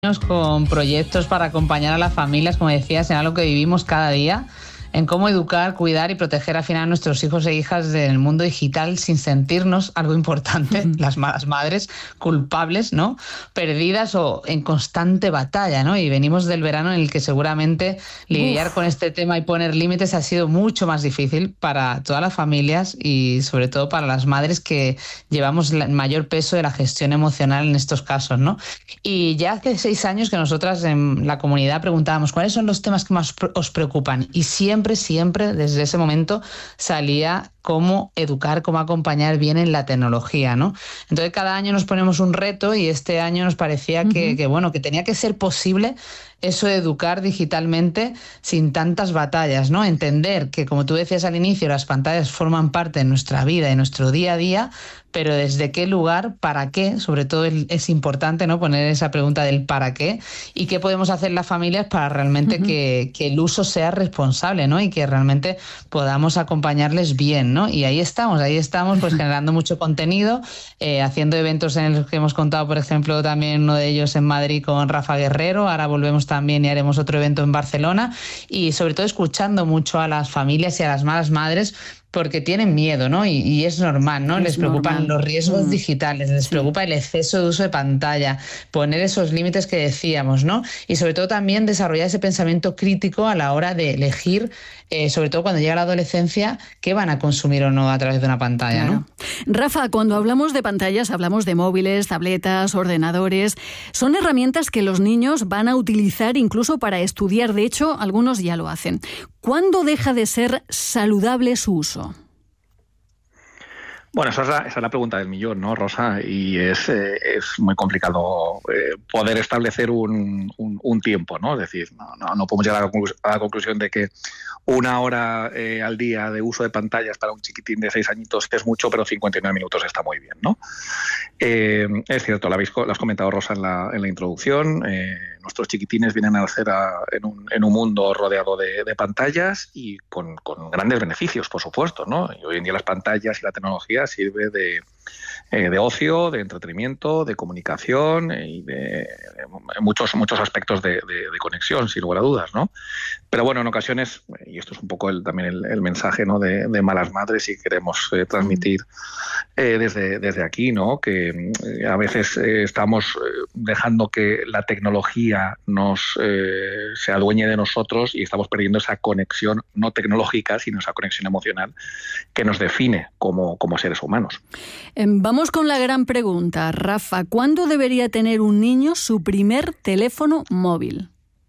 con proyectos para acompañar a las familias, como decías, en algo que vivimos cada día, en cómo educar, cuidar y proteger al final a nuestros hijos e hijas del mundo digital sin sentirnos, algo importante, las malas madres, culpables, ¿no? Perdidas o en constante batalla, ¿no? Y venimos del verano en el que seguramente lidiar con este tema y poner límites ha sido mucho más difícil para todas las familias y sobre todo para las madres que llevamos el mayor peso de la gestión emocional en estos casos, ¿no? Y ya hace 6 años que nosotras en la comunidad preguntábamos cuáles son los temas que más os preocupan y siempre desde ese momento salía cómo educar, cómo acompañar bien en la tecnología, ¿no? Entonces cada año nos ponemos un reto y este año nos parecía que tenía que ser posible eso de educar digitalmente sin tantas batallas, ¿no? Entender que, como tú decías al inicio, las pantallas forman parte de nuestra vida y nuestro día a día, pero desde qué lugar, para qué, sobre todo es importante, ¿no? Poner esa pregunta del para qué y qué podemos hacer las familias para realmente que el uso sea responsable, ¿no? Y que realmente podamos acompañarles bien, ¿no? Y ahí estamos pues generando mucho contenido, haciendo eventos en los que hemos contado, por ejemplo, también uno de ellos en Madrid con Rafa Guerrero, ahora volvemos también y haremos otro evento en Barcelona y sobre todo escuchando mucho a las familias y a las malas madres porque tienen miedo, ¿no? Y es normal, ¿no? Les preocupan los riesgos digitales, les preocupa el exceso de uso de pantalla, poner esos límites que decíamos, ¿no? Y sobre todo también desarrollar ese pensamiento crítico a la hora de elegir, sobre todo cuando llega la adolescencia, qué van a consumir o no a través de una pantalla, ¿no? Rafa, cuando hablamos de pantallas, hablamos de móviles, tabletas, ordenadores. Son herramientas que los niños van a utilizar incluso para estudiar. De hecho, algunos ya lo hacen. ¿Cuándo deja de ser saludable su uso? Bueno, esa es la pregunta del millón, ¿no, Rosa? Y es muy complicado poder establecer un tiempo, ¿no? Es decir, no podemos llegar a la conclusión de que 1 hora al día de uso de pantallas para un chiquitín de 6 añitos es mucho, pero 59 minutos está muy bien, ¿no? Es cierto, lo has comentado, Rosa, en la introducción. Nuestros chiquitines vienen a nacer en un mundo rodeado de pantallas y con grandes beneficios, por supuesto, ¿no? Y hoy en día las pantallas y la tecnología sirve de ocio, de entretenimiento, de comunicación y de muchos aspectos de conexión, sin lugar a dudas, ¿no? Pero bueno, en ocasiones, y esto es un poco también el mensaje, ¿no? de malas madres y queremos transmitir desde aquí, ¿no? Que a veces estamos dejando que la tecnología se adueñe de nosotros y estamos perdiendo esa conexión no tecnológica, sino esa conexión emocional que nos define como seres humanos. Vamos con la gran pregunta, Rafa. ¿Cuándo debería tener un niño su primer teléfono móvil?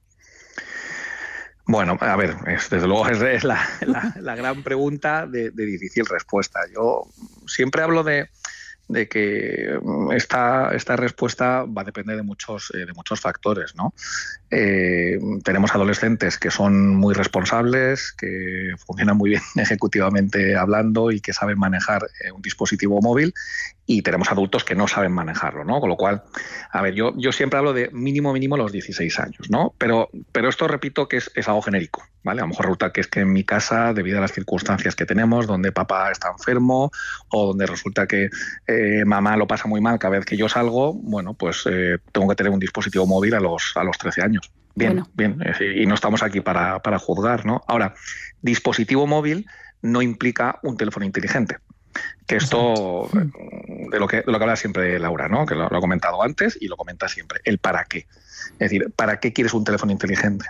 Bueno, a ver, desde luego es la gran pregunta de difícil respuesta. Yo siempre hablo de que esta respuesta va a depender de muchos factores, ¿no? Tenemos adolescentes que son muy responsables, que funcionan muy bien ejecutivamente hablando y que saben manejar un dispositivo móvil, y tenemos adultos que no saben manejarlo, ¿no? Con lo cual, a ver, yo siempre hablo de mínimo los 16 años, ¿no? Pero esto, repito, que es algo genérico, ¿vale? A lo mejor resulta que es que en mi casa, debido a las circunstancias que tenemos, donde papá está enfermo o donde resulta que mamá lo pasa muy mal cada vez que yo salgo, bueno, pues tengo que tener un dispositivo móvil a los 13 años. Bien, y no estamos aquí para juzgar, ¿no? Ahora, dispositivo móvil no implica un teléfono inteligente. Que esto, de lo que habla siempre Laura, ¿no? Que lo ha comentado antes y lo comenta siempre, el para qué. Es decir, ¿para qué quieres un teléfono inteligente?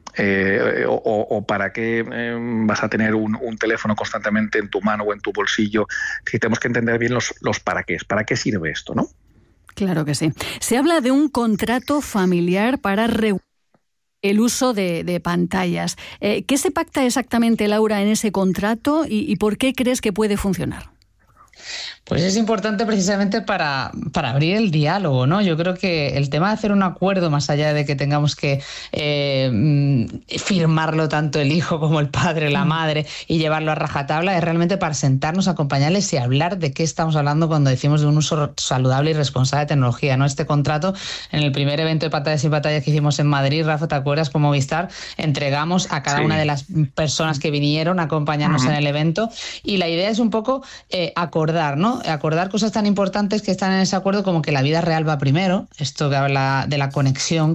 O para qué vas a tener un teléfono constantemente en tu mano o en tu bolsillo. Si tenemos que entender bien los para qué. ¿Para qué sirve esto, no? Claro que sí. Se habla de un contrato familiar para regular el uso de pantallas. ¿Qué se pacta exactamente, Laura, en ese contrato y por qué crees que puede funcionar? Pues es importante precisamente para abrir el diálogo, ¿no? Yo creo que el tema de hacer un acuerdo, más allá de que tengamos que firmarlo tanto el hijo como el padre, la madre, y llevarlo a rajatabla, es realmente para sentarnos, acompañarles y hablar de qué estamos hablando cuando decimos de un uso saludable y responsable de tecnología, ¿no? Este contrato, en el primer evento de Pantallas sin Pantallas que hicimos en Madrid, Rafa, ¿te acuerdas? Con Movistar, entregamos a cada una de las personas que vinieron a acompañarnos en el evento, y la idea es un poco acordar, ¿no? Acordar cosas tan importantes que están en ese acuerdo, como que la vida real va primero, esto que habla de la conexión,